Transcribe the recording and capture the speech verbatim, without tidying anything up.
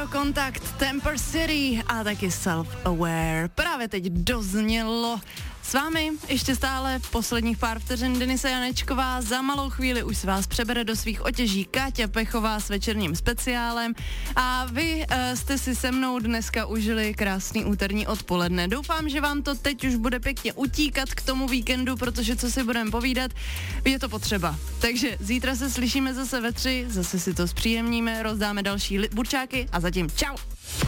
Kontakt, Temper City a taky Self-Aware. Právě teď doznělo. S vámi ještě stále posledních pár vteřin Denisa Janečková. Za malou chvíli už se vás přebere do svých otěží Káťa Pechová s večerním speciálem. A vy uh, jste si se mnou dneska užili krásný úterní odpoledne. Doufám, že vám to teď už bude pěkně utíkat k tomu víkendu, protože co si budeme povídat, je to potřeba. Takže zítra se slyšíme zase ve tři, zase si to zpříjemníme, rozdáme další li- burčáky a zatím čau!